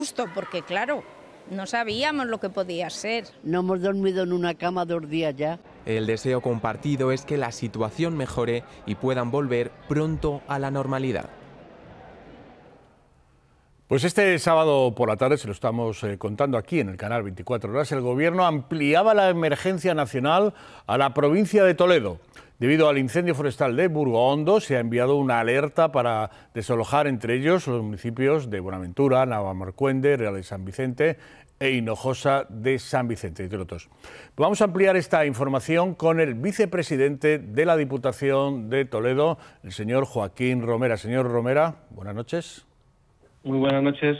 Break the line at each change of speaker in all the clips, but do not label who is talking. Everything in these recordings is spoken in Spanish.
Justo porque, claro, no sabíamos lo que podía ser.
No hemos dormido en una cama 2 días ya.
El deseo compartido es que la situación mejore y puedan volver pronto a la normalidad.
Pues este sábado por la tarde, se lo estamos contando aquí en el canal 24 Horas, el Gobierno ampliaba la emergencia nacional a la provincia de Toledo. Debido al incendio forestal de Burgohondo, se ha enviado una alerta para desalojar entre ellos los municipios de Buenaventura, Navamarcuende, Real de San Vicente e Hinojosa de San Vicente, entre otros. Vamos a ampliar esta información con el vicepresidente de la Diputación de Toledo, el señor Joaquín Romera. Señor Romera, buenas noches.
Muy buenas noches.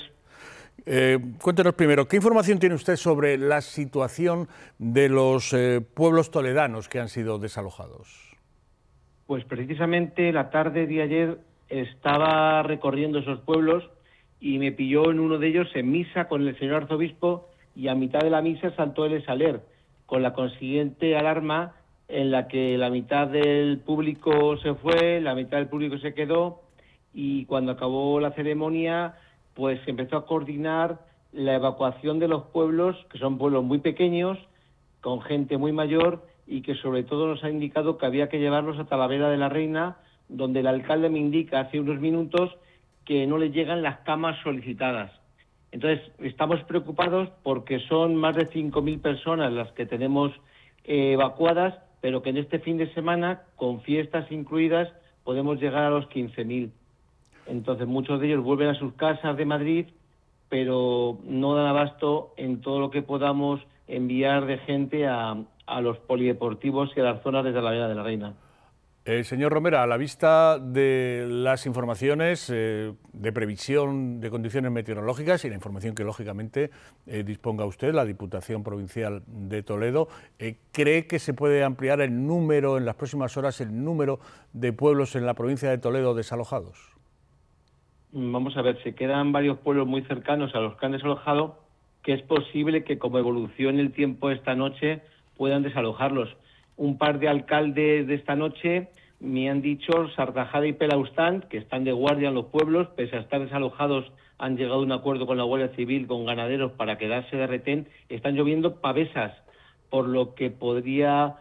Cuéntenos primero, ¿qué información tiene usted sobre la situación de los pueblos toledanos que han sido desalojados?
Pues precisamente la tarde de ayer estaba recorriendo esos pueblos y me pilló en uno de ellos en misa con el señor arzobispo, y a mitad de la misa saltó el saler, con la consiguiente alarma en la que la mitad del público se fue, la mitad del público se quedó, y cuando acabó la ceremonia pues se empezó a coordinar la evacuación de los pueblos, que son pueblos muy pequeños, con gente muy mayor, y que sobre todo nos ha indicado que había que llevarlos a Talavera de la Reina, donde el alcalde me indica hace unos minutos que no le llegan las camas solicitadas. Entonces, estamos preocupados porque son más de 5.000 personas las que tenemos evacuadas, pero que en este fin de semana, con fiestas incluidas, podemos llegar a los 15.000. Entonces, muchos de ellos vuelven a sus casas de Madrid, pero no dan abasto en todo lo que podamos enviar de gente a los polideportivos y a las zonas de Talavera de la Reina.
Señor Romera, a la vista de las informaciones de previsión de condiciones meteorológicas y la información que lógicamente disponga usted, la Diputación Provincial de Toledo, ¿cree que se puede ampliar el número, en las próximas horas, el número de pueblos en la provincia de Toledo desalojados?
Vamos a ver, se quedan varios pueblos muy cercanos a los que han desalojado, que es posible que como evolucione el tiempo esta noche puedan desalojarlos. Un par de alcaldes de esta noche me han dicho, Sartajada y Pelaustán, que están de guardia en los pueblos, pese a estar desalojados, han llegado a un acuerdo con la Guardia Civil, con ganaderos, para quedarse de retén. Están lloviendo pavesas, por lo que podría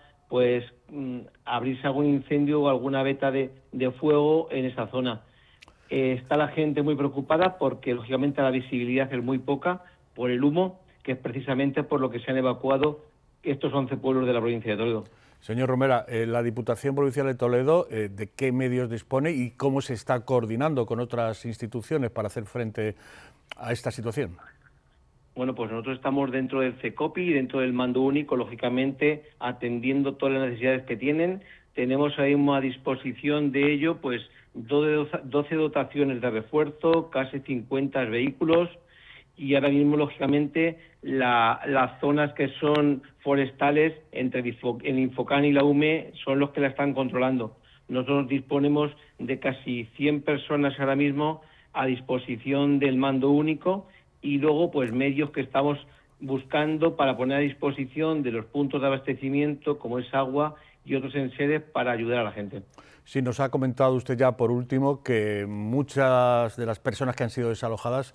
abrirse algún incendio o alguna veta de fuego en esa zona. Está la gente muy preocupada porque, lógicamente, la visibilidad es muy poca por el humo, que es precisamente por lo que se han evacuado estos 11 pueblos de la provincia de Toledo.
Señor Romera, la Diputación Provincial de Toledo, ¿de qué medios dispone y cómo se está coordinando con otras instituciones para hacer frente a esta situación?
Bueno, pues nosotros estamos dentro del CECOPI y dentro del mando único, lógicamente, atendiendo todas las necesidades que tienen. Tenemos ahí a disposición de ello, pues 12 dotaciones de refuerzo, casi 50 vehículos, y ahora mismo, lógicamente, las zonas que son forestales entre el Infocán y la UME son los que la están controlando. Nosotros disponemos de casi 100 personas ahora mismo a disposición del mando único, y luego pues medios que estamos buscando para poner a disposición de los puntos de abastecimiento, como es agua y otros enseres, para ayudar a la gente.
Sí, nos ha comentado usted ya por último que muchas de las personas que han sido desalojadas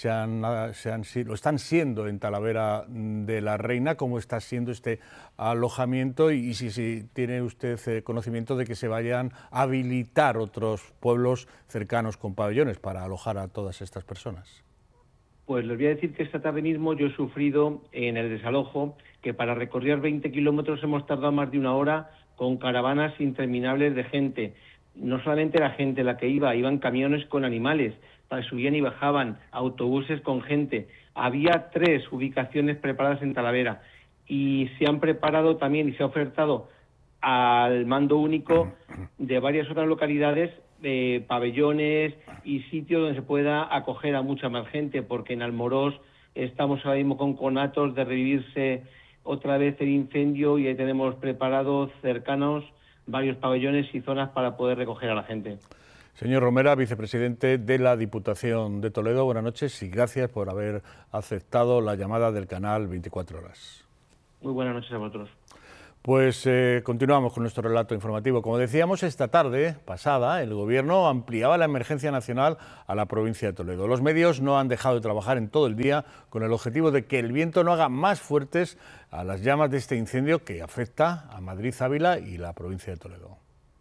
lo están siendo en Talavera de la Reina. ¿Cómo está siendo este alojamiento? Y si tiene usted conocimiento de que se vayan a habilitar otros pueblos cercanos con pabellones para alojar a todas estas personas.
Pues les voy a decir que esta tarde mismo yo he sufrido en el desalojo que para recorrer 20 kilómetros hemos tardado más de 1 hora con caravanas interminables de gente. No solamente la gente la que iban camiones con animales, subían y bajaban, autobuses con gente. Había 3 ubicaciones preparadas en Talavera, y se han preparado también y se ha ofertado al mando único de varias otras localidades pabellones y sitios donde se pueda acoger a mucha más gente, porque en Almorós estamos ahora mismo con conatos de revivirse otra vez el incendio, y ahí tenemos preparados cercanos varios pabellones y zonas para poder recoger a la gente.
Señor Romera, vicepresidente de la Diputación de Toledo, buenas noches y gracias por haber aceptado la llamada del canal 24 Horas.
Muy buenas noches a vosotros.
Pues continuamos con nuestro relato informativo. Como decíamos, esta tarde pasada el Gobierno ampliaba la emergencia nacional a la provincia de Toledo. Los medios no han dejado de trabajar en todo el día con el objetivo de que el viento no haga más fuertes a las llamas de este incendio que afecta a Madrid, Ávila y la provincia de Toledo.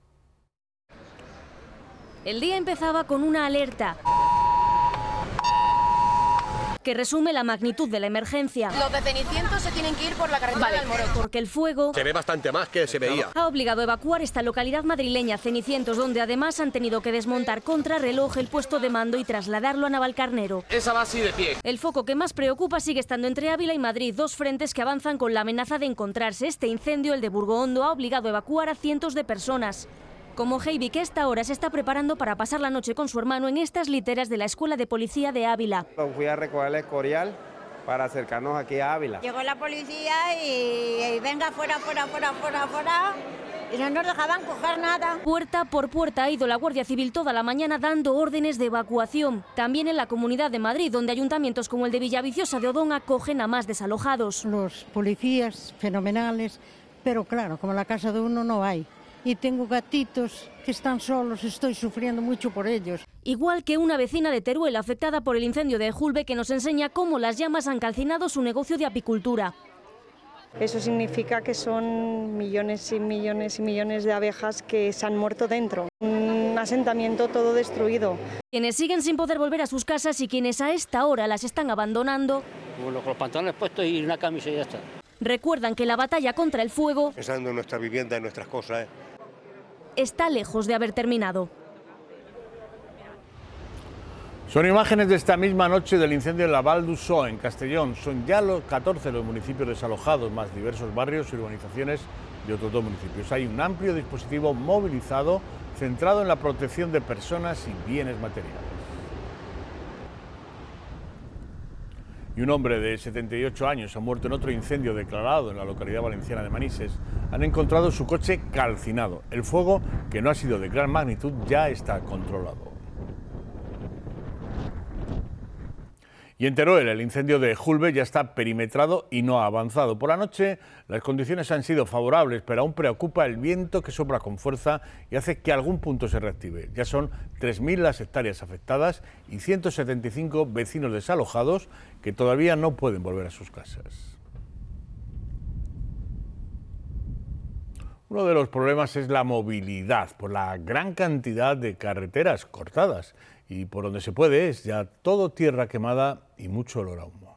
El día empezaba con una alerta que resume la magnitud de la emergencia.
Los de Cenicientos se tienen que ir por la carretera del Moro.
Porque el fuego
se ve bastante más que se veía.
Ha obligado a evacuar esta localidad madrileña, Cenicientos, donde además han tenido que desmontar contrarreloj el puesto de mando y trasladarlo a Navalcarnero.
Esa va así de pie.
El foco que más preocupa sigue estando entre Ávila y Madrid, dos frentes que avanzan con la amenaza de encontrarse. Este incendio, el de Burgoondo, ha obligado a evacuar a cientos de personas. Como Heidi, que a esta hora se está preparando para pasar la noche con su hermano en estas literas de la Escuela de Policía de Ávila.
Fui a recoger el Escorial para acercarnos aquí a Ávila.
Llegó la policía y venga, fuera, y no nos dejaban coger nada.
Puerta por puerta ha ido la Guardia Civil toda la mañana dando órdenes de evacuación. También en la Comunidad de Madrid, donde ayuntamientos como el de Villaviciosa de Odón acogen a más desalojados.
Los policías fenomenales, pero claro, como en la casa de uno no hay. Y tengo gatitos que están solos, estoy sufriendo mucho por ellos.
Igual que una vecina de Teruel afectada por el incendio de Ejulbe, que nos enseña cómo las llamas han calcinado su negocio de apicultura.
Eso significa que son millones y millones y millones de abejas que se han muerto dentro. Un asentamiento todo destruido.
Quienes siguen sin poder volver a sus casas y quienes a esta hora las están abandonando.
Con los pantalones puestos y una camisa y ya está.
Recuerdan que la batalla contra el fuego,
pensando en nuestra vivienda, en nuestras cosas,
está lejos de haber terminado.
Son imágenes de esta misma noche del incendio en la Val d'Ussó, en Castellón. Son ya los 14 los municipios desalojados, más diversos barrios y urbanizaciones de otros 2 municipios. Hay un amplio dispositivo movilizado centrado en la protección de personas y bienes materiales. Y un hombre de 78 años ha muerto en otro incendio declarado en la localidad valenciana de Manises. Han encontrado su coche calcinado. El fuego, que no ha sido de gran magnitud, ya está controlado. Y en Teruel, el incendio de Ejulbe ya está perimetrado y no ha avanzado. Por la noche las condiciones han sido favorables, pero aún preocupa el viento que sopla con fuerza y hace que algún punto se reactive. Ya son 3.000 las hectáreas afectadas y 175 vecinos desalojados que todavía no pueden volver a sus casas. Uno de los problemas es la movilidad, por la gran cantidad de carreteras cortadas. Y por donde se puede es ya todo tierra quemada y mucho olor a humo.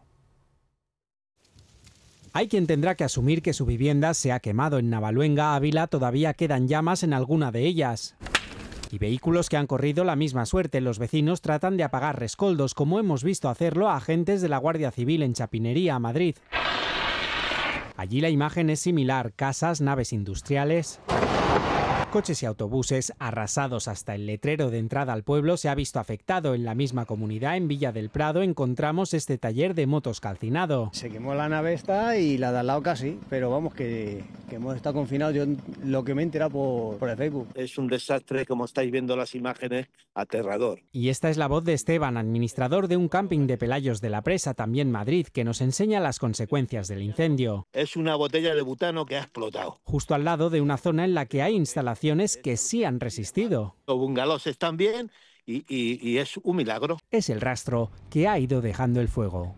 Hay quien tendrá que asumir que su vivienda se ha quemado. En Navaluenga, Ávila, todavía quedan llamas en alguna de ellas. Y vehículos que han corrido la misma suerte. Los vecinos tratan de apagar rescoldos, como hemos visto hacerlo a agentes de la Guardia Civil en Chapinería, Madrid. Allí la imagen es similar: casas, naves industriales, coches y autobuses arrasados. Hasta el letrero de entrada al pueblo se ha visto afectado. En la misma comunidad, en Villa del Prado, encontramos este taller de motos calcinado.
Se quemó la nave esta y la de al lado casi, pero vamos, que hemos estado confinados. Yo lo que me he enterado por el Facebook.
Es un desastre, como estáis viendo las imágenes, aterrador.
Y esta es la voz de Esteban, administrador de un camping de Pelayos de la Presa, también Madrid, que nos enseña las consecuencias del incendio.
Es una botella de butano que ha explotado.
Justo al lado de una zona en la que hay instalaciones que sí han resistido.
Los bungalows están bien y es un milagro.
Es el rastro que ha ido dejando el fuego.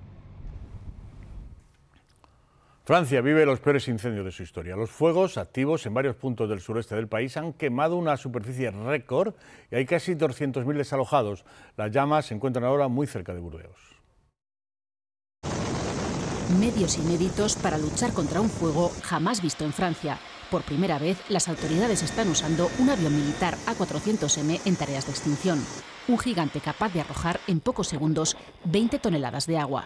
Francia vive los peores incendios de su historia. Los fuegos activos en varios puntos del sureste del país han quemado una superficie récord y hay casi 200.000 desalojados. Las llamas se encuentran ahora muy cerca de Burdeos.
Medios inéditos para luchar contra un fuego jamás visto en Francia. Por primera vez, las autoridades están usando un avión militar A400M en tareas de extinción. Un gigante capaz de arrojar en pocos segundos 20 toneladas de agua.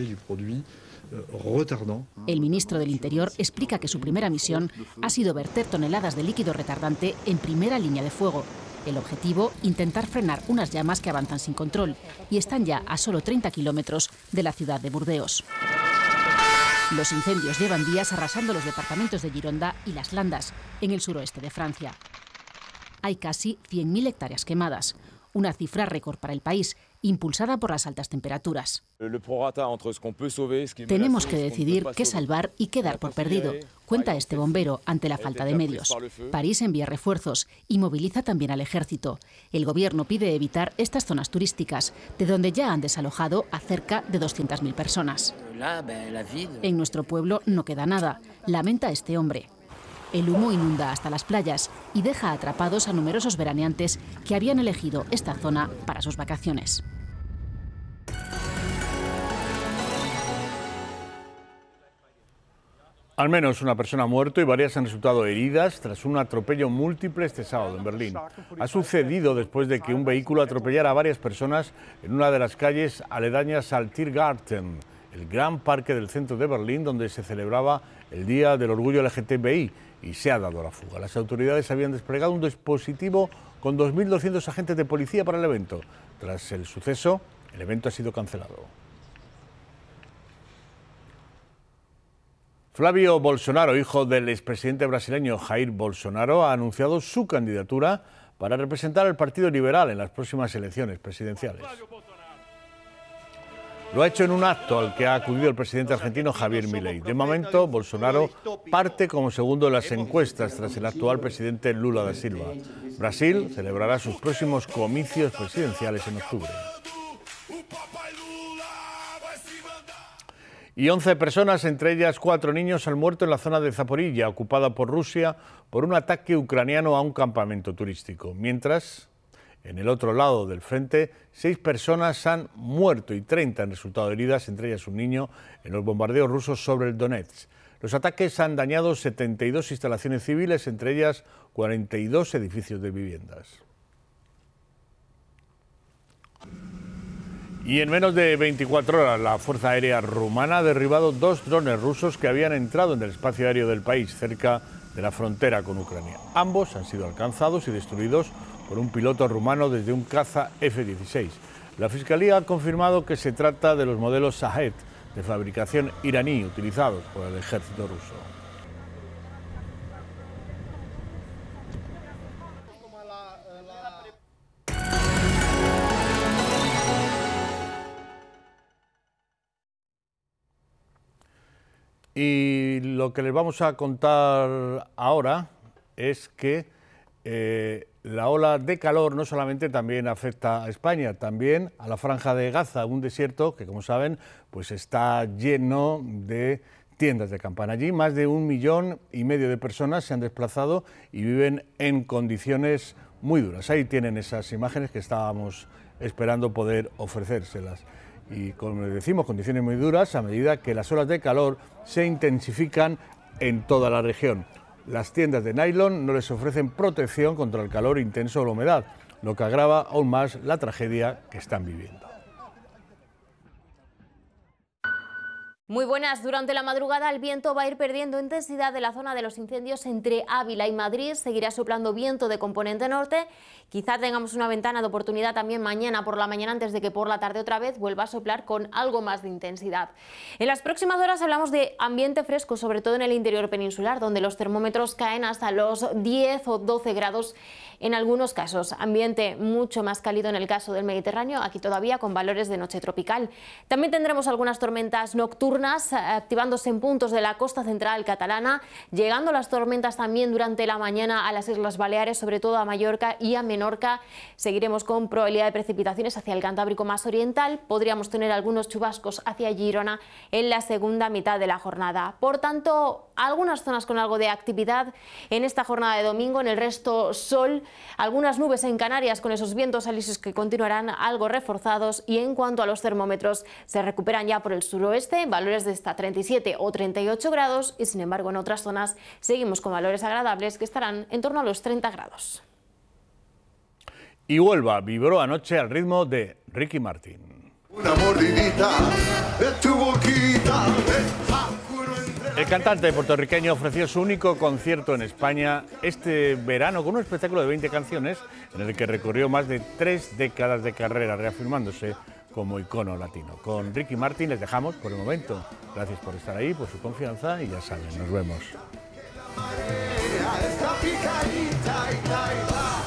El ministro del Interior explica que su primera misión ha sido verter toneladas de líquido retardante en primera línea de fuego. El objetivo, intentar frenar unas llamas que avanzan sin control y están ya a solo 30 kilómetros de la ciudad de Burdeos. Los incendios llevan días arrasando los departamentos de Gironda y Las Landas, en el suroeste de Francia. Hay casi 100.000 hectáreas quemadas. una cifra récord para el país, impulsada por las altas temperaturas. Tenemos que decidir qué salvar y qué dar por perdido, cuenta este bombero ante la falta de medios. París envía refuerzos y moviliza también al ejército. El gobierno pide evitar estas zonas turísticas, de donde ya han desalojado a cerca de 200.000 personas. En nuestro pueblo no queda nada, lamenta este hombre. El humo inunda hasta las playas y deja atrapados a numerosos veraneantes que habían elegido esta zona para sus vacaciones.
Al menos una persona ha muerto y varias han resultado heridas tras un atropello múltiple este sábado en Berlín. Ha sucedido después de que un vehículo atropellara a varias personas en una de las calles aledañas al Tiergarten, el gran parque del centro de Berlín donde se celebraba el Día del Orgullo LGTBI, y se ha dado la fuga. Las autoridades habían desplegado un dispositivo con 2.200 agentes de policía para el evento. Tras el suceso, el evento ha sido cancelado. Flavio Bolsonaro, hijo del expresidente brasileño Jair Bolsonaro, ha anunciado su candidatura para representar al Partido Liberal en las próximas elecciones presidenciales. Lo ha hecho en un acto al que ha acudido el presidente argentino Javier Milei. De momento, Bolsonaro parte como segundo en las encuestas tras el actual presidente Lula da Silva. Brasil celebrará sus próximos comicios presidenciales en octubre. Y 11 personas, entre ellas 4 niños, han muerto en la zona de Zaporilla, ocupada por Rusia, por un ataque ucraniano a un campamento turístico. Mientras, en el otro lado del frente, 6 personas han muerto y 30 han resultado heridas, entre ellas un niño, en los bombardeos rusos sobre el Donetsk. Los ataques han dañado 72 instalaciones civiles, entre ellas 42 edificios de viviendas. Y en menos de 24 horas, la Fuerza Aérea Rumana ha derribado 2 drones rusos que habían entrado en el espacio aéreo del país, cerca de la frontera con Ucrania. Ambos han sido alcanzados y destruidos por un piloto rumano desde un caza F-16. La Fiscalía ha confirmado que se trata de los modelos Shahed, de fabricación iraní, utilizados por el ejército ruso. Y lo que les vamos a contar ahora es que la ola de calor no solamente también afecta a España, también a la Franja de Gaza, un desierto que, como saben, pues está lleno de tiendas de campaña. Allí más de 1,5 millones de personas se han desplazado y viven en condiciones muy duras. Ahí tienen esas imágenes que estábamos esperando poder ofrecérselas. Y como les decimos, condiciones muy duras a medida que las olas de calor se intensifican en toda la región. Las tiendas de nylon no les ofrecen protección contra el calor intenso o la humedad, lo que agrava aún más la tragedia que están viviendo.
Muy buenas. Durante la madrugada el viento va a ir perdiendo intensidad de la zona de los incendios entre Ávila y Madrid. Seguirá soplando viento de componente norte. Quizá tengamos una ventana de oportunidad también mañana por la mañana antes de que por la tarde otra vez vuelva a soplar con algo más de intensidad. En las próximas horas hablamos de ambiente fresco, sobre todo en el interior peninsular, donde los termómetros caen hasta los 10 o 12 grados en algunos casos. Ambiente mucho más cálido en el caso del Mediterráneo, aquí todavía con valores de noche tropical. También tendremos algunas tormentas nocturnas activándose en puntos de la costa central catalana, llegando las tormentas también durante la mañana a las Islas Baleares, sobre todo a Mallorca y a Menorca. Seguiremos con probabilidad de precipitaciones hacia el Cantábrico más oriental. Podríamos tener algunos chubascos hacia Girona en la segunda mitad de la jornada. Por tanto, algunas zonas con algo de actividad en esta jornada de domingo, en el resto sol, algunas nubes en Canarias con esos vientos alisios que continuarán algo reforzados, y en cuanto a los termómetros se recuperan ya por el suroeste, valores de hasta 37 o 38 grados, y sin embargo en otras zonas seguimos con valores agradables que estarán en torno a los 30 grados.
Y Huelva vibró anoche al ritmo de Ricky Martin.
Una mordidita de tu boquita.
El cantante puertorriqueño ofreció su único concierto en España este verano con un espectáculo de 20 canciones en el que recorrió más de 3 décadas de carrera, reafirmándose como icono latino. Con Ricky Martin les dejamos por el momento. Gracias por estar ahí, por su confianza, y ya saben, nos vemos.